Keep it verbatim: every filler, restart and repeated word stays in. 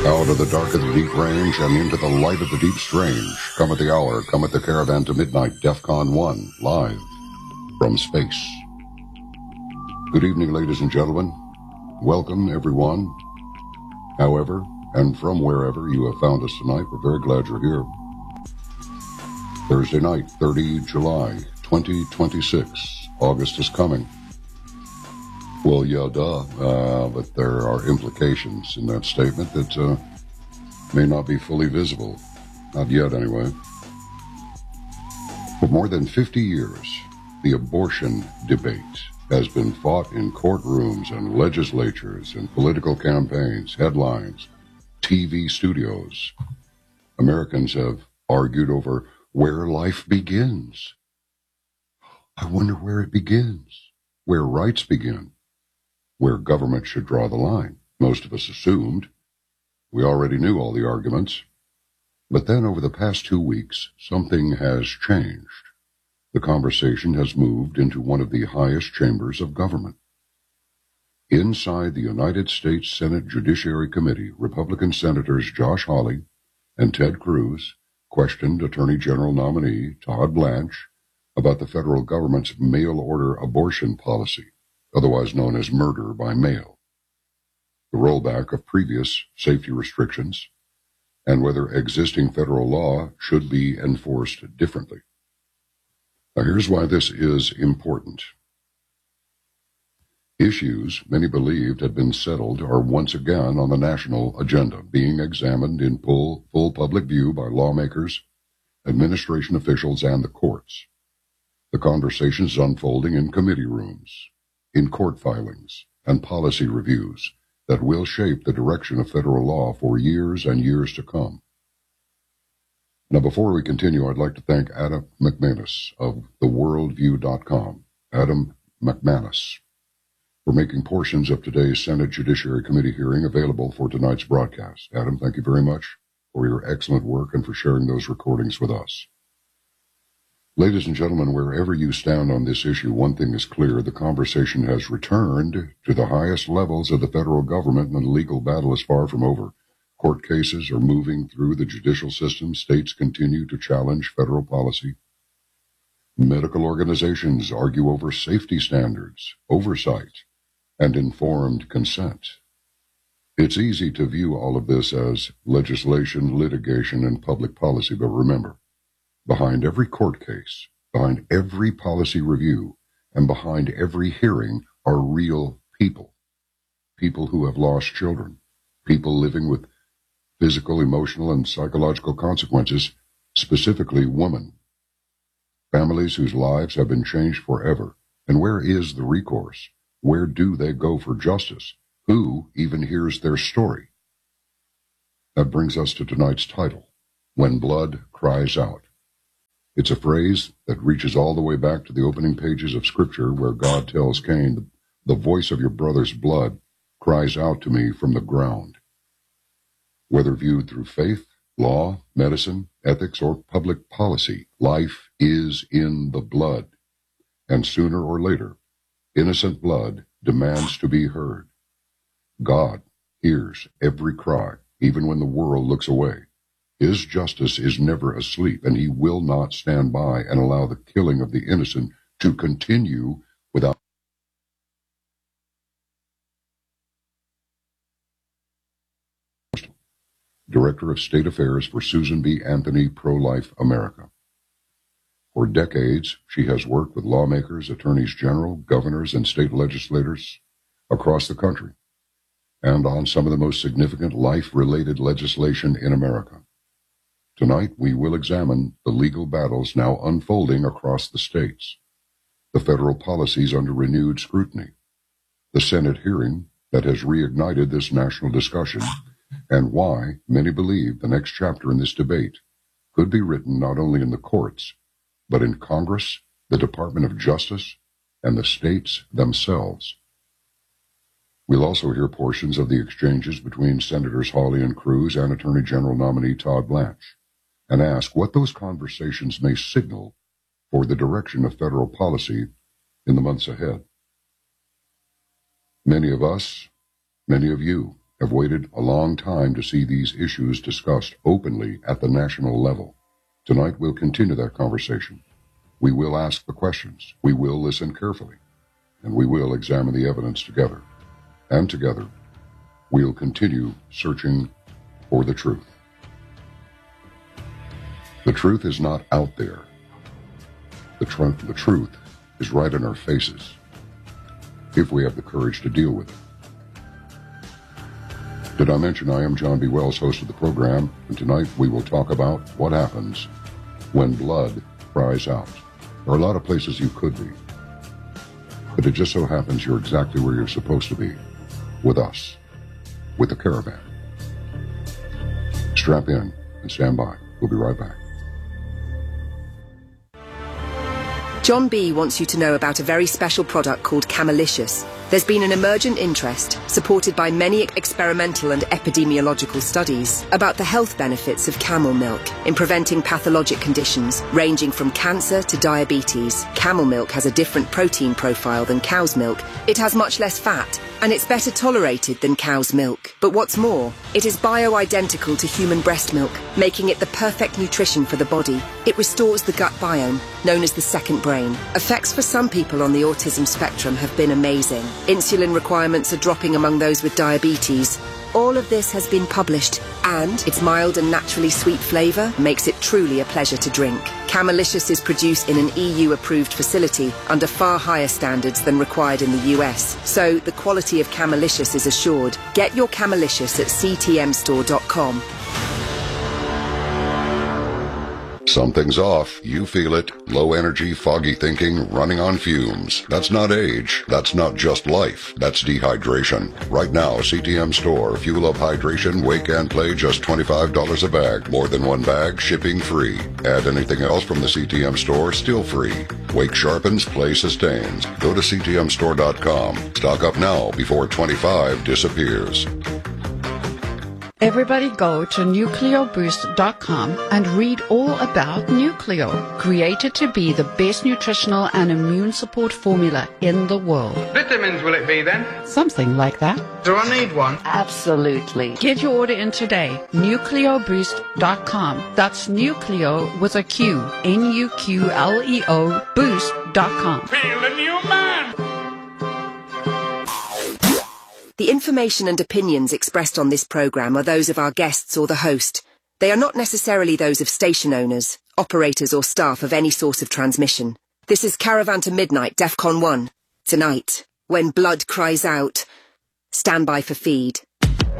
Out of the dark of the deep range and into the light of the deep strange, come at the hour, come at the caravan to midnight, DEFCON one, live from space. Good evening, ladies and gentlemen. Welcome, everyone. However, and from wherever you have found us tonight, we're very glad you're here. Thursday night, the thirtieth of July, twenty twenty-six. August is coming. Well, yeah, duh, uh, but there are implications in that statement that uh, may not be fully visible. Not yet, anyway. For more than fifty years, the abortion debate has been fought in courtrooms and legislatures and political campaigns, headlines, T V studios. Americans have argued over where life begins. I wonder where it begins, where rights begin, where government should draw the line. Most of us assumed. We already knew all the arguments. But then over the past two weeks, something has changed. The conversation has moved into one of the highest chambers of government. Inside the United States Senate Judiciary Committee, Republican Senators Josh Hawley and Ted Cruz questioned Attorney General nominee Todd Blanche about the federal government's mail-order abortion policy, otherwise known as murder by mail, the rollback of previous safety restrictions, and whether existing federal law should be enforced differently. Now, here's why this is important. Issues many believed had been settled are once again on the national agenda, being examined in full, full public view by lawmakers, administration officials, and the courts. The conversation is unfolding in committee rooms, in court filings, and policy reviews that will shape the direction of federal law for years and years to come. Now, before we continue, I'd like to thank Adam McManus of the worldview dot com, Adam McManus, for making portions of today's Senate Judiciary Committee hearing available for tonight's broadcast. Adam, thank you very much for your excellent work and for sharing those recordings with us. Ladies and gentlemen, wherever you stand on this issue, one thing is clear. The conversation has returned to the highest levels of the federal government, and the legal battle is far from over. Court cases are moving through the judicial system. States continue to challenge federal policy. Medical organizations argue over safety standards, oversight, and informed consent. It's easy to view all of this as legislation, litigation, and public policy, but remember, behind every court case, behind every policy review, and behind every hearing are real people. People who have lost children. People living with physical, emotional, and psychological consequences, specifically women. Families whose lives have been changed forever. And where is the recourse? Where do they go for justice? Who even hears their story? That brings us to tonight's title, When Blood Cries Out. It's a phrase that reaches all the way back to the opening pages of Scripture, where God tells Cain, the voice of your brother's blood cries out to me from the ground. Whether viewed through faith, law, medicine, ethics, or public policy, life is in the blood. And sooner or later, innocent blood demands to be heard. God hears every cry, even when the world looks away. His justice is never asleep, and he will not stand by and allow the killing of the innocent to continue without. Director of State Affairs for Susan B. Anthony Pro-Life America. For decades, she has worked with lawmakers, attorneys general, governors, and state legislators across the country, and on some of the most significant life-related legislation in America. Tonight, we will examine the legal battles now unfolding across the states, the federal policies under renewed scrutiny, the Senate hearing that has reignited this national discussion, and why many believe the next chapter in this debate could be written not only in the courts, but in Congress, the Department of Justice, and the states themselves. We'll also hear portions of the exchanges between Senators Hawley and Cruz and Attorney General nominee Todd Blanche, and ask what those conversations may signal for the direction of federal policy in the months ahead. Many of us, many of you, have waited a long time to see these issues discussed openly at the national level. Tonight we'll continue that conversation. We will ask the questions. We will listen carefully. And we will examine the evidence together. And together, we'll continue searching for the truth. The truth is not out there. The, tr- the truth is right in our faces, if we have the courage to deal with it. Did I mention I am John B. Wells, host of the program, and tonight we will talk about what happens when blood cries out. There are a lot of places you could be, but it just so happens you're exactly where you're supposed to be, with us, with the caravan. Strap in and stand by. We'll be right back. John B. wants you to know about a very special product called Camelicious. There's been an emergent interest, supported by many experimental and epidemiological studies, about the health benefits of camel milk in preventing pathologic conditions ranging from cancer to diabetes. Camel milk has a different protein profile than cow's milk. It has much less fat, and it's better tolerated than cow's milk. But what's more, it is bio-identical to human breast milk, making it the perfect nutrition for the body. It restores the gut biome, known as the second brain. Effects for some people on the autism spectrum have been amazing. Insulin requirements are dropping among those with diabetes. All of this has been published, and its mild and naturally sweet flavour makes it truly a pleasure to drink. Camelicious is produced in an E U-approved facility under far higher standards than required in the U S, so the quality of Camelicious is assured. Get your Camelicious at c t m store dot com. Something's off. You feel it. Low energy, foggy thinking, running on fumes. That's not age. That's not just life. That's dehydration. Right now, C T M Store. Fuel Up Hydration, Wake and Play, just twenty-five dollars a bag. More than one bag, shipping free. Add anything else from the C T M Store, still free. Wake sharpens, Play sustains. Go to c t m store dot com. Stock up now before twenty-five disappears. Everybody go to nucleo boost dot com and read all about Nucleo, created to be the best nutritional and immune support formula in the world. Vitamins will it be then? Something like that. Do I need one? Absolutely. Get your order in today. nucleo boost dot com. That's Nucleo with a Q. N U Q L E O boost dot com. Feel the new man! The information and opinions expressed on this programme are those of our guests or the host. They are not necessarily those of station owners, operators or staff of any source of transmission. This is Caravan to Midnight, DEFCON one. Tonight, when blood cries out, stand by for feed.